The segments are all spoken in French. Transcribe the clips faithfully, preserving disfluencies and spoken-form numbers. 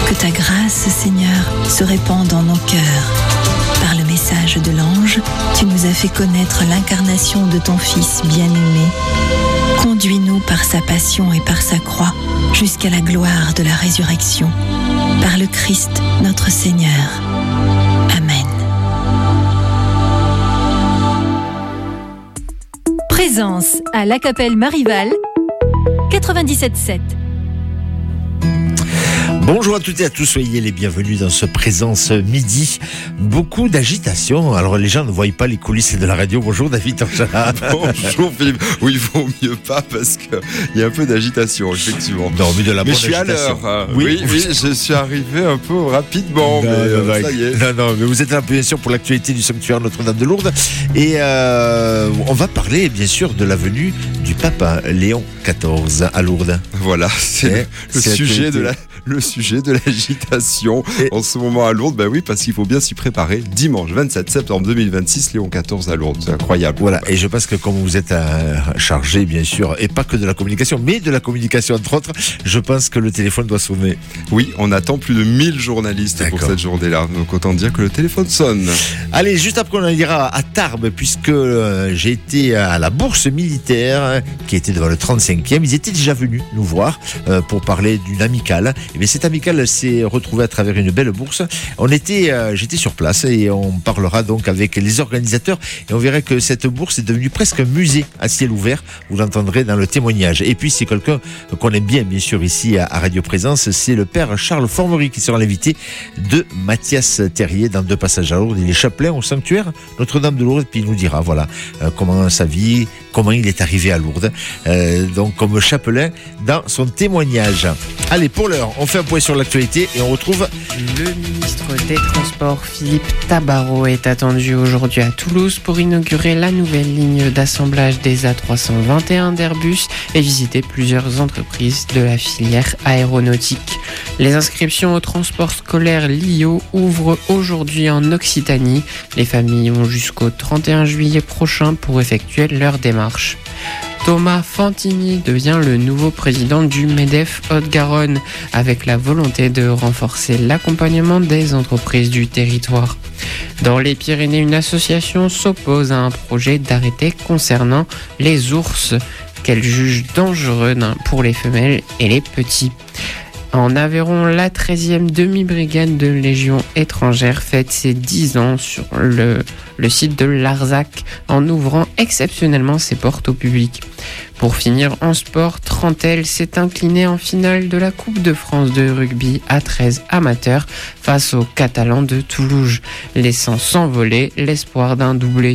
Que ta grâce, Seigneur, se répande dans nos cœurs. Par le message de l'ange, tu nous as fait connaître l'incarnation de ton Fils bien-aimé. Conduis-nous par sa passion et par sa croix jusqu'à la gloire de la résurrection. Par le Christ, notre Seigneur. Amen. Présence à la Capelle Marival, quatre-vingt-dix-sept sept. Bonjour à toutes et à tous, soyez les bienvenus dans ce Présence midi. Beaucoup d'agitation, alors les gens ne voient pas les coulisses de la radio. Bonjour David Torchala. Bonjour Philippe. Oui, il vaut mieux pas parce qu'il y a un peu d'agitation, effectivement. Non, mais de la mais bonne je suis agitation. à l'heure. Oui, oui, oui, je suis arrivé un peu rapidement, non, mais non, non, ça y est. Non, non, mais vous êtes là bien sûr pour l'actualité du sanctuaire Notre-Dame de Lourdes. Et euh, on va parler bien sûr de la venue du pape Léon quatorze à Lourdes. Voilà, c'est Et le c'est sujet de la... le sujet de l'agitation et en ce moment à Lourdes. Ben oui, parce qu'il faut bien s'y préparer. Dimanche vingt-sept septembre deux mille vingt-six, Léon quatorze à Lourdes. C'est incroyable. Voilà, et je pense que comme vous êtes euh, chargé, bien sûr, et pas que de la communication, mais de la communication entre autres, je pense que le téléphone doit sonner. Oui, on attend plus de mille journalistes D'accord. pour cette journée-là. Donc autant dire que le téléphone sonne. Allez, juste après on ira à Tarbes, puisque euh, j'ai été à la bourse militaire, hein, qui était devant le trente-cinquième. Ils étaient déjà venus nous voir euh, pour parler d'une amicale. Et bien cette amicale s'est retrouvée à travers une belle bourse. On était, euh, j'étais sur place et on parlera donc avec les organisateurs et on verra que cette bourse est devenue presque un musée à ciel ouvert. Vous l'entendrez dans le témoignage. Et puis c'est quelqu'un qu'on aime bien, bien sûr, ici à Radio Présence. C'est le père Charles Formery qui sera l'invité de Mathias Terrier dans Deux passages à Lourdes. Il est chapelain au sanctuaire Notre-Dame de Lourdes. Puis il nous dira voilà euh, comment sa vie, comment il est arrivé à Lourdes. Euh, donc comme chapelain dans son témoignage. Allez, pour l'heure, on fait un point sur l'actualité et on retrouve le ministre des Transports Philippe Tabarot est attendu aujourd'hui à Toulouse pour inaugurer la nouvelle ligne d'assemblage des A trois cent vingt et un d'Airbus et visiter plusieurs entreprises de la filière aéronautique. Les inscriptions au transport scolaire L I O ouvrent aujourd'hui en Occitanie. Les familles ont jusqu'au trente et un juillet prochain pour effectuer leur démarche. Thomas Fantini devient le nouveau président du MEDEF Haute-Garonne avec la volonté de renforcer l'accompagnement des entreprises du territoire. Dans les Pyrénées, une association s'oppose à un projet d'arrêté concernant les ours qu'elle juge dangereux pour les femelles et les petits. En Aveyron, la treizième demi-brigade de Légion étrangère fête ses dix ans sur le, le site de Larzac en ouvrant exceptionnellement ses portes au public. Pour finir en sport, Trentel s'est incliné en finale de la Coupe de France de rugby à treize amateurs face aux Catalans de Toulouse, laissant s'envoler l'espoir d'un doublé.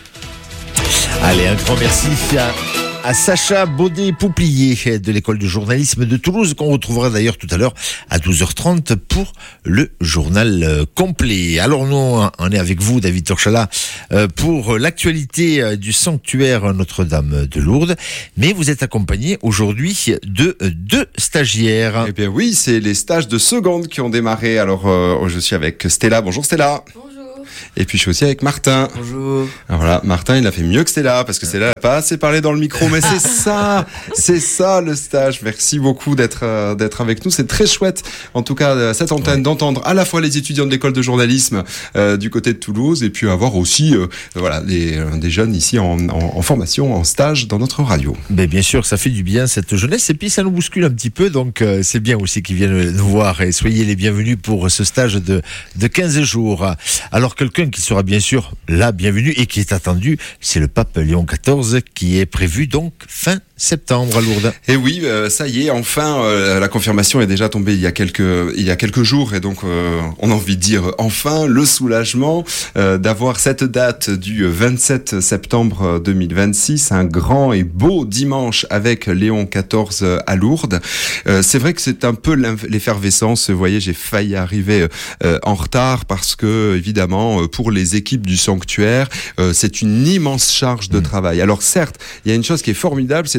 Allez, un grand merci à... à Sacha Baudet-Pouplier de l'école de journalisme de Toulouse, qu'on retrouvera d'ailleurs tout à l'heure à douze heures trente pour le journal complet. Alors nous, on est avec vous, David Torchala, pour l'actualité du sanctuaire Notre-Dame de Lourdes, mais vous êtes accompagné aujourd'hui de deux stagiaires. Eh bien oui, c'est les stages de seconde qui ont démarré. Alors euh, je suis avec Stella. Bonjour Stella. Bonjour. Et puis je suis aussi avec Martin. Bonjour. Alors voilà, Martin il a fait mieux que Stella parce que Stella n'a pas assez parlé dans le micro, mais c'est ça, c'est ça le stage. Merci beaucoup d'être euh, d'être avec nous, c'est très chouette. En tout cas cette antenne ouais. d'entendre à la fois les étudiants de l'école de journalisme euh, du côté de Toulouse et puis avoir aussi euh, voilà des, euh, des jeunes ici en, en, en formation, en stage dans notre radio. Mais bien sûr, ça fait du bien cette jeunesse et puis ça nous bouscule un petit peu, donc euh, c'est bien aussi qu'ils viennent nous voir et soyez les bienvenus pour ce stage de de quinze jours. Alors quelqu'un qui sera bien sûr là bienvenu et qui est attendu, c'est le pape Léon quatorze qui est prévu donc fin septembre à Lourdes. Et oui, euh, ça y est, enfin, euh, la confirmation est déjà tombée il y a quelques il y a quelques jours et donc euh, on a envie de dire enfin le soulagement euh, d'avoir cette date du vingt-sept septembre deux mille vingt-six, un grand et beau dimanche avec Léon quatorze à Lourdes. Euh, c'est vrai que c'est un peu l'effervescence. Vous voyez, j'ai failli arriver euh, en retard parce que évidemment pour les équipes du sanctuaire, euh, c'est une immense charge de mmh. travail. Alors certes, il y a une chose qui est formidable, c'est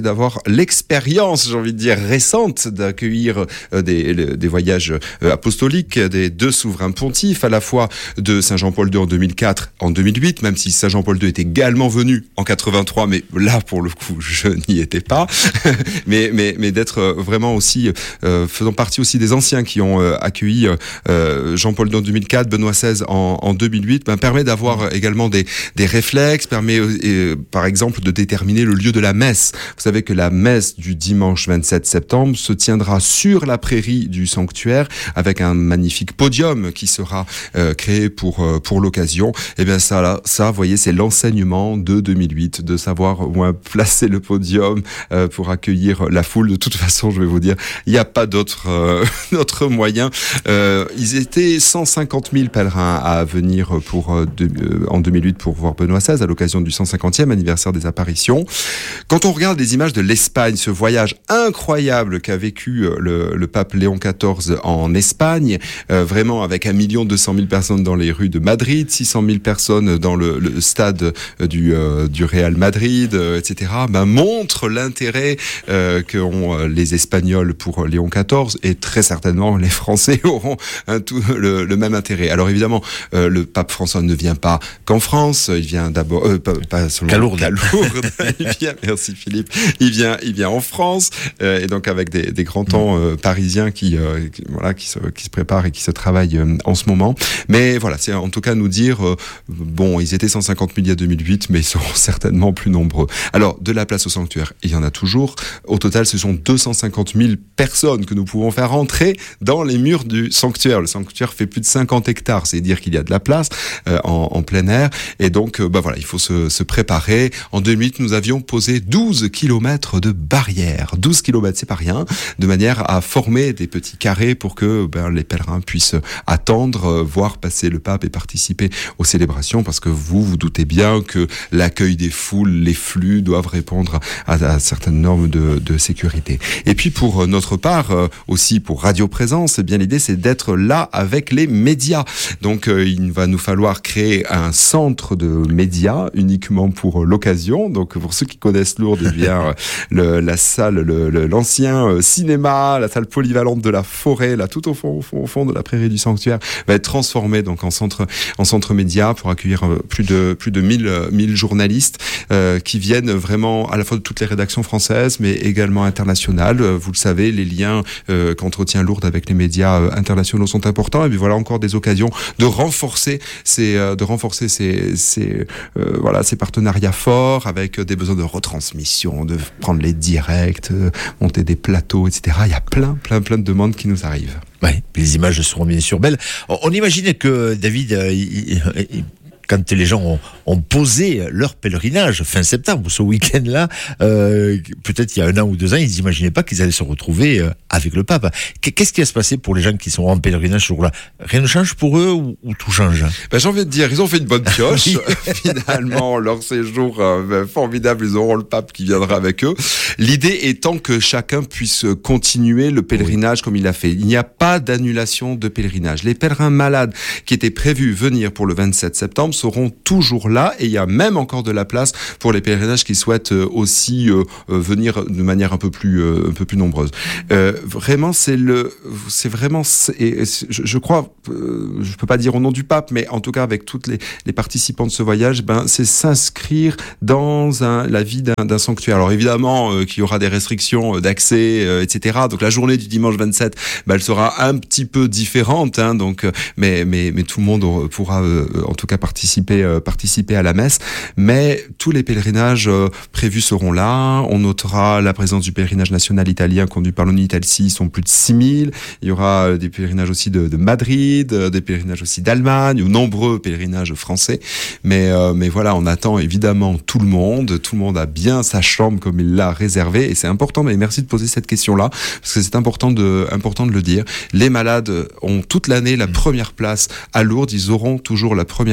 d'avoir l'expérience, j'ai envie de dire, récente d'accueillir euh, des, des voyages euh, apostoliques des deux souverains pontifes, à la fois de Saint Jean-Paul deux en deux mille quatre, en deux mille huit, même si Saint Jean-Paul deux est également venu en quatre-vingt-trois, mais là, pour le coup, je n'y étais pas, mais, mais, mais d'être vraiment aussi, euh, faisant partie aussi des anciens qui ont euh, accueilli euh, Jean-Paul deux en deux mille quatre, Benoît seize en, en deux mille huit, ben, permet d'avoir également des, des réflexes, permet euh, par exemple de déterminer le lieu de la messe. Vous savez que la messe du dimanche vingt-sept septembre se tiendra sur la prairie du sanctuaire avec un magnifique podium qui sera euh, créé pour euh, pour l'occasion. Et bien ça là, ça vous voyez, c'est l'enseignement de deux mille huit, de savoir où placer le podium euh, pour accueillir la foule. De toute façon, je vais vous dire, il n'y a pas d'autre euh, d'autre moyen. Euh, ils étaient cent cinquante mille pèlerins à venir pour euh, de, euh, en deux mille huit pour voir Benoît seize à l'occasion du cent cinquantième anniversaire des apparitions. Quand on regarde les images de l'Espagne, ce voyage incroyable qu'a vécu le, le pape Léon quatorze en Espagne, euh, vraiment avec un million deux cent mille personnes dans les rues de Madrid, six cent mille personnes dans le, le stade du, euh, du Real Madrid, euh, et cetera, ben, montre l'intérêt euh, qu'ont les Espagnols pour Léon quatorze, et très certainement les Français auront un tout, le, le même intérêt. Alors évidemment, euh, le pape François ne vient pas qu'en France, il vient d'abord, euh, pas, pas seulement qu'à Lourdes. qu'à Lourdes. Il vient, merci Philippe, il vient, il vient en France, euh, et donc avec des, des grands temps euh, parisiens qui, euh, qui, voilà, qui se, qui se préparent et qui se travaillent euh, en ce moment. Mais voilà, c'est en tout cas nous dire, euh, bon, ils étaient cent cinquante mille il y a deux mille huit, mais ils seront certainement plus nombreux. Alors, de la place au sanctuaire, il y en a toujours. Au total, ce sont deux cent cinquante mille personnes que nous pouvons faire entrer dans les murs du sanctuaire. Le sanctuaire fait plus de cinquante hectares, c'est dire qu'il y a de la place euh, en, en plein air. Et donc, euh, bah voilà, il faut se, se préparer. En deux mille huit, nous avions posé douze kilomètres de barrières. douze kilomètres, c'est pas rien, de manière à former des petits carrés pour que ben, les pèlerins puissent attendre, euh, voir passer le pape et participer aux célébrations, parce que vous, vous doutez bien que l'accueil des foules, les flux doivent répondre à, à certaines normes de, de sécurité. Et puis pour notre part, euh, aussi pour Radio Présence, eh bien l'idée c'est d'être là avec les médias. Donc euh, il va nous falloir créer un centre de médias uniquement pour l'occasion. Donc pour ceux qui connaissent Lourdes, eh bien le, la salle, le, le, l'ancien euh, cinéma, la salle polyvalente de la forêt, là tout au fond, au fond, au fond de la prairie du sanctuaire, va être transformée donc en centre, en centre média pour accueillir euh, plus de plus de mille, mille journalistes euh, qui viennent vraiment à la fois de toutes les rédactions françaises, mais également internationales. Vous le savez, les liens euh, qu'entretient Lourdes avec les médias euh, internationaux sont importants. Et puis voilà encore des occasions de renforcer ces, euh, de renforcer ces, ces, euh, voilà, ces partenariats forts avec des besoins de retransmission, de prendre les directs, euh, monter des plateaux, et cetera. Il y a plein, plein, plein de demandes qui nous arrivent. Oui, les images seront bien sûr belles. On, on imaginait que David, euh, il, il, quand les gens ont, ont posé leur pèlerinage fin septembre, ce week-end-là, euh, peut-être il y a un an ou deux ans, ils n'imaginaient pas qu'ils allaient se retrouver euh, avec le pape. Qu'est-ce qui va se passer pour les gens qui sont en pèlerinage ce jour-là ? Rien ne change pour eux ou, ou tout change ? Ben, j'ai envie de dire, ils ont fait une bonne pioche. Finalement, leur séjour euh, ben, formidable, ils auront le pape qui viendra avec eux. L'idée étant que chacun puisse continuer le pèlerinage comme il l'a fait. Il n'y a pas d'annulation de pèlerinage. Les pèlerins malades qui étaient prévus venir pour le vingt-sept septembre seront toujours là, et il y a même encore de la place pour les pèlerinages qui souhaitent aussi euh, venir de manière un peu plus euh, un peu plus nombreuse. Euh, vraiment, c'est le, c'est vraiment, c'est, je, je crois, euh, je peux pas dire au nom du pape, mais en tout cas avec toutes les, les participants de ce voyage, ben c'est s'inscrire dans un, la vie d'un, d'un sanctuaire. Alors évidemment, euh, qu'il y aura des restrictions d'accès, euh, et cetera. Donc la journée du dimanche vingt-sept, ben elle sera un petit peu différente, hein, donc, mais mais mais tout le monde pourra euh, en tout cas participer. Participer, euh, participer à la messe, mais tous les pèlerinages euh, prévus seront là. On notera la présence du pèlerinage national italien conduit par l'Unitalsi, ils sont plus de six mille. Il y aura euh, des pèlerinages aussi de, de Madrid, euh, des pèlerinages aussi d'Allemagne, ou nombreux pèlerinages français. Mais, euh, mais voilà, on attend évidemment tout le monde. Tout le monde a bien sa chambre comme il l'a réservée, et c'est important. Mais merci de poser cette question-là, parce que c'est important de, important de le dire. Les malades ont toute l'année la première place à Lourdes. Ils auront toujours la première place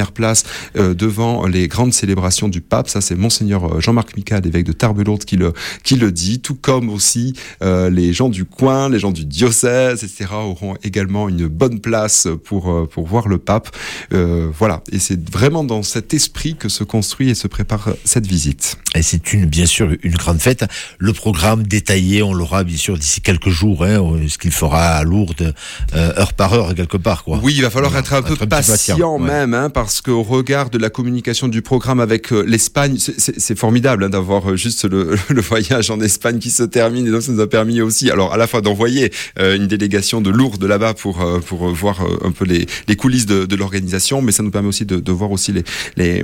place euh, devant les grandes célébrations du pape. Ça, c'est Monseigneur Jean-Marc Micade, évêque de Tarbes-Lourdes, qui le, qui le dit, tout comme aussi euh, les gens du coin, les gens du diocèse, et cetera auront également une bonne place pour, euh, pour voir le pape. Euh, voilà, et c'est vraiment dans cet esprit que se construit et se prépare cette visite. Et c'est une, bien sûr, une grande fête. Le programme détaillé, on l'aura bien sûr d'ici quelques jours, hein, ce qu'il fera à Lourdes, euh, heure par heure, quelque part, quoi. Oui, il va falloir être un être peu un patient, patient ouais. même, hein, parce qu'au regard de la communication du programme avec euh, l'Espagne, c'est, c'est, c'est formidable hein, d'avoir euh, juste le, le voyage en Espagne qui se termine, et donc ça nous a permis aussi, alors à la fois d'envoyer euh, une délégation de Lourdes là-bas pour euh, pour voir euh, un peu les les coulisses de, de l'organisation, mais ça nous permet aussi de, de voir aussi les les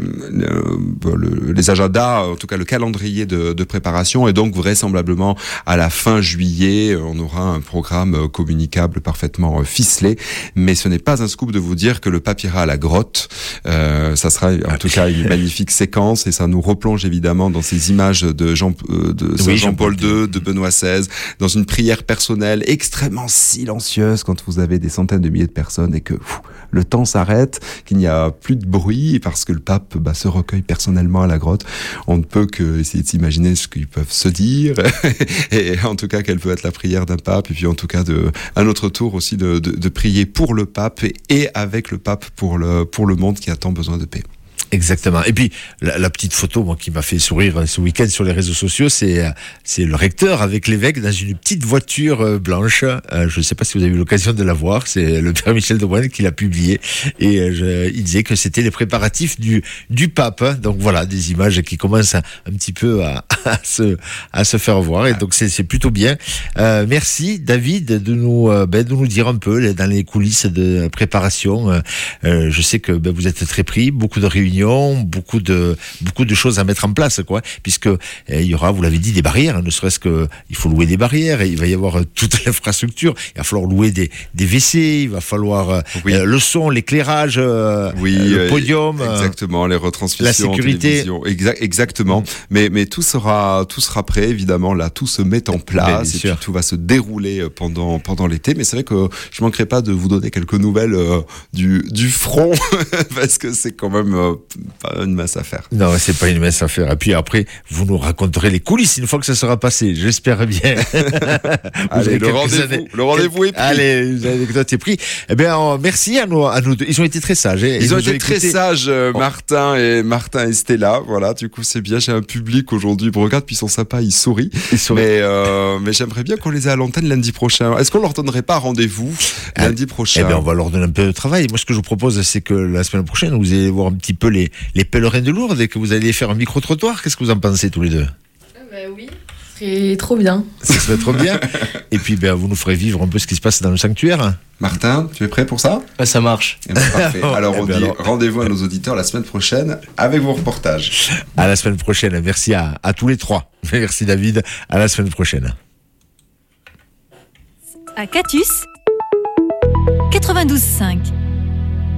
euh, le, les agendas, en tout cas le calendrier de, de préparation, et donc vraisemblablement à la fin juillet, on aura un programme communicable parfaitement ficelé. Mais ce n'est pas un scoop de vous dire que le pape ira à la grotte. Euh, ça sera en tout cas une magnifique séquence, et ça nous replonge évidemment dans ces images de Jean de Saint oui, Jean-Paul deux, de Benoît seize, dans une prière personnelle extrêmement silencieuse quand vous avez des centaines de milliers de personnes et que pff, le temps s'arrête, qu'il n'y a plus de bruit parce que le pape bah, se recueille personnellement à la grotte. On ne peut que essayer de s'imaginer ce qu'ils peuvent se dire et en tout cas quelle peut être la prière d'un pape, et puis en tout cas de à notre tour aussi de, de, de prier pour le pape et, et avec le pape pour le pour le monde qui a tant besoin de paix. Exactement. Et puis la, la petite photo, moi, qui m'a fait sourire ce week-end sur les réseaux sociaux, c'est c'est le recteur avec l'évêque dans une petite voiture blanche. Euh, je ne sais pas si vous avez eu l'occasion de la voir. C'est le père Michel de Bruyne qui l'a publié, et euh, je, il disait que c'était les préparatifs du du pape. Donc voilà, des images qui commencent un, un petit peu à, à se à se faire voir. Et donc c'est c'est plutôt bien. Euh, merci David de nous euh, ben, de nous dire un peu dans les coulisses de préparation. Euh, je sais que ben, vous êtes très pris, beaucoup de réunions, beaucoup de beaucoup de choses à mettre en place, quoi, puisque eh, il y aura, vous l'avez dit, des barrières, hein, ne serait-ce que il faut louer des barrières, et il va y avoir euh, toute l'infrastructure, il va falloir louer des des W C, il va falloir euh, oui. euh, le son, l'éclairage, euh, oui, euh, le podium, exactement, les retransmissions, la sécurité, Exa- exactement. Mmh. Mais mais tout sera tout sera prêt, évidemment, là tout se met en place, et puis tout va se dérouler pendant pendant l'été. Mais c'est vrai que je manquerai pas de vous donner quelques nouvelles euh, du du front parce que c'est quand même euh, pas une mince affaire. Non, c'est pas une mince affaire. Et puis après, vous nous raconterez les coulisses une fois que ça sera passé. J'espère bien. Allez, le rendez-vous, années... le rendez-vous est pris. Allez, l'anecdote est pris. Eh bien, oh, merci à nous, à nous deux. Ils ont été très sages. Hein. Ils, Ils ont été ont très écouté... sages, euh, oh. Martin et Martin et Stella. Voilà, du coup, c'est bien. J'ai un public aujourd'hui. Ils me regardent, puis ils sont sympas, ils sourient. Ils sourient. Mais, euh, mais j'aimerais bien qu'on les ait à l'antenne lundi prochain. Est-ce qu'on leur donnerait pas rendez-vous ah, lundi prochain? Eh bien, on va leur donner un peu de travail. Moi, ce que je vous propose, c'est que la semaine prochaine, vous allez voir un petit peu les les pèlerins de Lourdes et que vous allez faire un micro-trottoir. Qu'est-ce que vous en pensez tous les deux? euh, Oui, c'est trop bien. Ça serait trop bien. Et puis ben, vous nous ferez vivre un peu ce qui se passe dans le sanctuaire. Martin, tu es prêt pour ça? Ouais, ça marche. Eh ben, parfait. Alors on eh ben dit alors... rendez-vous à nos auditeurs la semaine prochaine avec vos reportages. À la semaine prochaine. Merci à, à tous les trois. Merci David. À la semaine prochaine. À Catus, quatre-vingt-douze virgule cinq.